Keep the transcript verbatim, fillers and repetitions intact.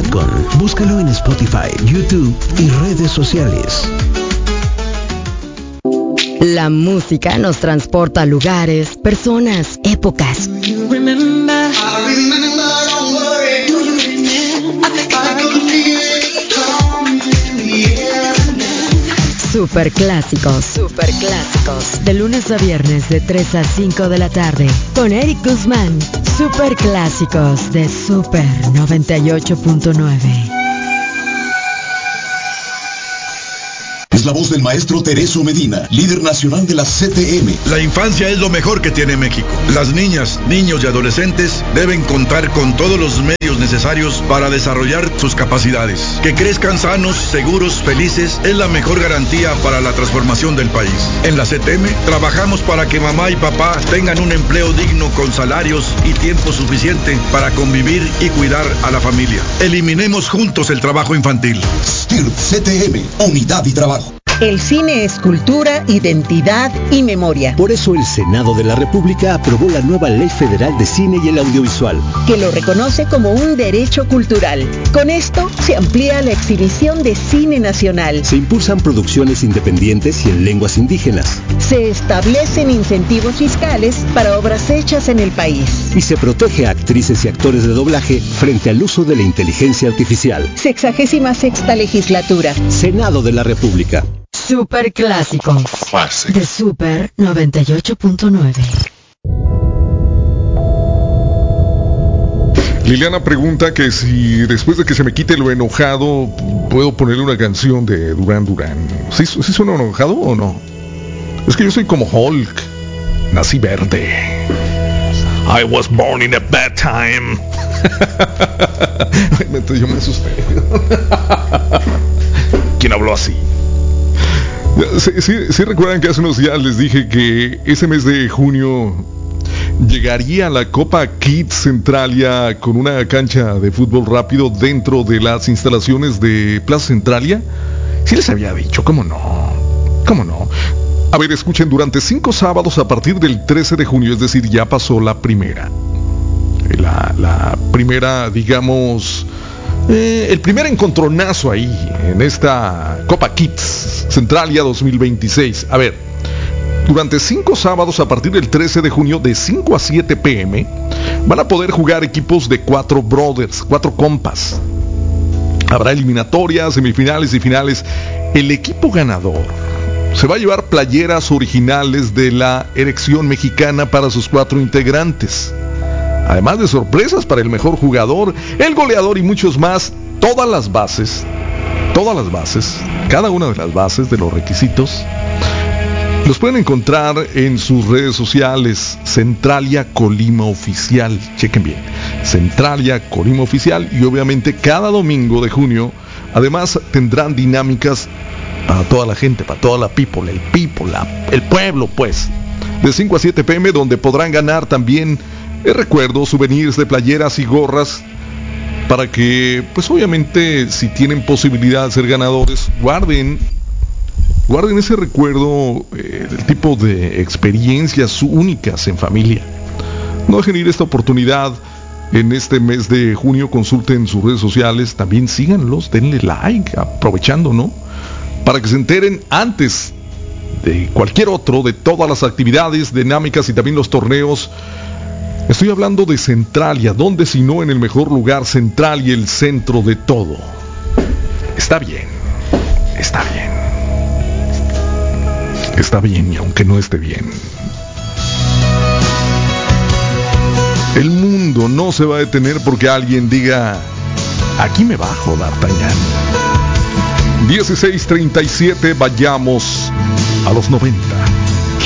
Madcon. Búscalo en Spotify, YouTube y redes sociales. La música nos transporta a lugares, personas, épocas. Super clásicos. Super clásicos. De lunes a viernes de tres a cinco de la tarde. Con Eric Guzmán. Super clásicos de Super noventa y ocho punto nueve. Es la voz del maestro Tereso Medina, líder nacional de la C T M. La infancia es lo mejor que tiene México. Las niñas, niños y adolescentes deben contar con todos los medios necesarios para desarrollar sus capacidades. Que crezcan sanos, seguros, felices es la mejor garantía para la transformación del país. En la C T M trabajamos para que mamá y papá tengan un empleo digno con salarios y tiempo suficiente para convivir y cuidar a la familia. Eliminemos juntos el trabajo infantil. S T I R P C T M, unidad y trabajo. El cine es cultura, identidad y memoria. Por eso el Senado de la República aprobó la nueva Ley Federal de Cine y el Audiovisual, que lo reconoce como un derecho cultural. Con esto se amplía la exhibición de cine nacional. Se impulsan producciones independientes y en lenguas indígenas. Se establecen incentivos fiscales para obras hechas en el país. Y se protege a actrices y actores de doblaje frente al uso de la inteligencia artificial. Sexagésima sexta legislatura. Senado de la República. Super clásicos de Super noventa y ocho punto nueve. Liliana pregunta que si después de que se me quite lo enojado puedo ponerle una canción de Duran Duran. ¿Sí, sí suena enojado o no? Es que yo soy como Hulk. Nací verde. I was born in a bad time. Yo me asusté. ¿Quién habló así? Sí, sí, sí recuerdan que hace unos días les dije que ese mes de junio llegaría la Copa Kids Centralia con una cancha de fútbol rápido dentro de las instalaciones de Plaza Centralia. Sí les había dicho, ¿cómo no? ¿Cómo no? A ver, escuchen, durante cinco sábados a partir del trece de junio, es decir, ya pasó la primera. La, la primera, digamos... Eh, el primer encontronazo ahí en esta Copa Kids Centralia dos mil veintiséis. A ver, durante cinco sábados a partir del trece de junio de cinco a siete pm van a poder jugar equipos de cuatro brothers, cuatro compas. Habrá eliminatorias, semifinales y finales. El equipo ganador se va a llevar playeras originales de la elección mexicana para sus cuatro integrantes. Además de sorpresas para el mejor jugador, el goleador y muchos más. Todas las bases, todas las bases, cada una de las bases de los requisitos, los pueden encontrar en sus redes sociales. Centralia Colima Oficial, chequen bien, Centralia Colima Oficial. Y obviamente cada domingo de junio, además tendrán dinámicas para toda la gente, para toda la people, el people, la, el pueblo pues, de cinco a siete pm, donde podrán ganar también Eh, recuerdo, souvenirs de playeras y gorras, para que, pues obviamente, si tienen posibilidad de ser ganadores, guarden, guarden ese recuerdo, eh, del tipo de experiencias únicas en familia. No dejen ir esta oportunidad en este mes de junio. Consulten sus redes sociales, también síganlos, denle like, aprovechando, ¿no? Para que se enteren antes de cualquier otro de todas las actividades, dinámicas y también los torneos. Estoy hablando de Centralia, donde si no en el mejor lugar, Centralia, el centro de todo. Está bien, está bien, está bien y aunque no esté bien, el mundo no se va a detener porque alguien diga, aquí me bajo, D'Artagnan. dieciséis treinta y siete, vayamos a los noventa.